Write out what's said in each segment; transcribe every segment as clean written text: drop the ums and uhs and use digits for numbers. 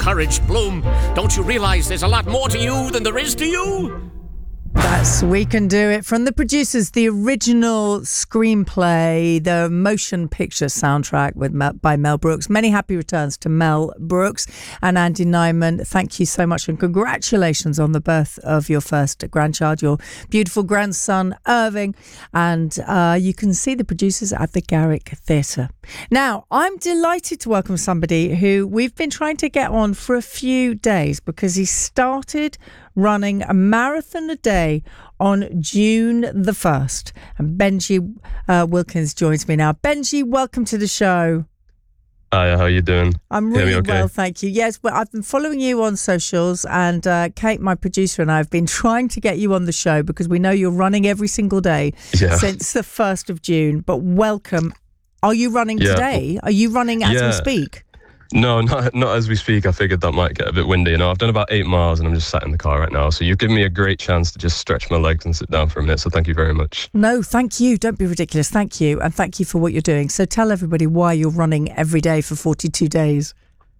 courage, Bloom. Don't you realise there's a lot more to you than there is to you? That's We Can Do It from the producers, the original screenplay, the motion picture soundtrack by Mel Brooks. Many happy returns to Mel Brooks and Andy Nyman. Thank you so much and congratulations on the birth of your first grandchild, your beautiful grandson, Irving. And you can see the producers at the Garrick Theatre. Now, I'm delighted to welcome somebody who we've been trying to get on for a few days because he started running a marathon a day on June the 1st. And Benji Wilkins joins me now. Benji, welcome to the show. Hi, how are you doing? I'm really well, thank you. Yes, well, I've been following you on socials and Kate, my producer, and I have been trying to get you on the show because we know you're running every single day since the 1st of June. But welcome. Are you running today? Are you running as we speak? No, not as we speak. I figured that might get a bit windy. I've done about 8 miles and I'm just sat in the car right now. So you've given me a great chance to just stretch my legs and sit down for a minute. So thank you very much. No, thank you. Don't be ridiculous. Thank you. And thank you for what you're doing. So tell everybody why you're running every day for 42 days.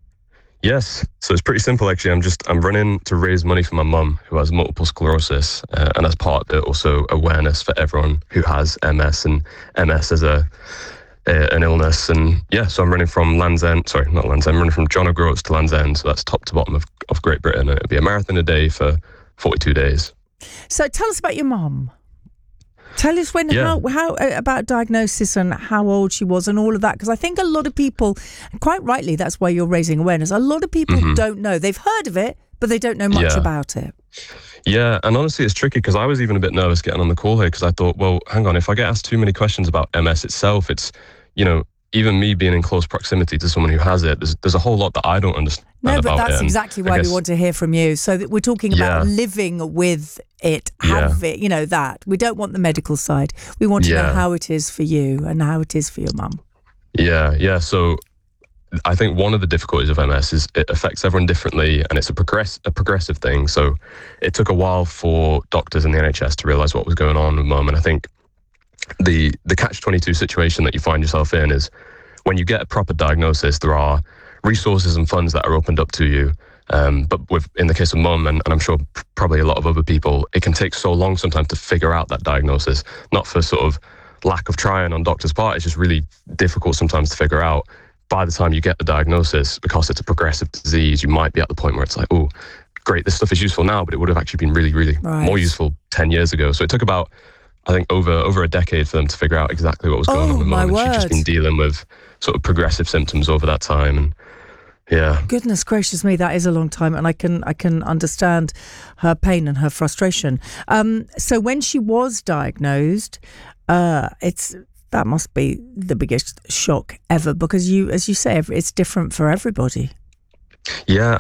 Yes. So it's pretty simple, actually. I'm running to raise money for my mum who has multiple sclerosis. And as part of it, also awareness for everyone who has MS and MS as an illness. And so I'm running from Land's End, I'm running from John O'Groats to Land's End, so that's top to bottom of Great Britain, and it'll be a marathon a day for 42 days. So tell us about your mum. Tell us how about diagnosis and how old she was and all of that, because I think a lot of people, quite rightly, that's why you're raising awareness, a lot of people don't know. They've heard of it, but they don't know much about it. Yeah, and honestly, it's tricky because I was even a bit nervous getting on the call here because I thought, well, hang on, if I get asked too many questions about MS itself, it's, even me being in close proximity to someone who has it, there's a whole lot that I don't understand about it. No, but that's exactly why we want to hear from you. So that we're talking about living with it, that. We don't want the medical side. We want to know how it is for you and how it is for your mum. Yeah. So I think one of the difficulties of MS is it affects everyone differently and it's a progressive thing. So it took a while for doctors in the NHS to realise what was going on with mum. And I think the catch-22 situation that you find yourself in is when you get a proper diagnosis, there are resources and funds that are opened up to you. But in the case of mum, and I'm sure probably a lot of other people, it can take so long sometimes to figure out that diagnosis, not for sort of lack of trying on doctors' part. It's just really difficult sometimes to figure out. By the time you get the diagnosis, because it's a progressive disease, you might be at the point where it's like, oh, great, this stuff is useful now, but it would have actually been really, really more useful 10 years ago. So it took about, I think, over a decade for them to figure out exactly what was going on with mum. And she'd just been dealing with sort of progressive symptoms over that time. And goodness gracious me, that is a long time, and I can understand her pain and her frustration. So when she was diagnosed, that must be the biggest shock ever, because as you say, it's different for everybody. Yeah,